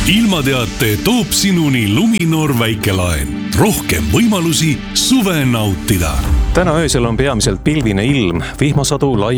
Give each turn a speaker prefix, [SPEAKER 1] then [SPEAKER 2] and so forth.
[SPEAKER 1] ilmateate toob sinuni Luminor väikelaen. Rohkem võimalusi suve nautida.
[SPEAKER 2] Täna öösel on peamiselt pilvine ilm, vihmasadu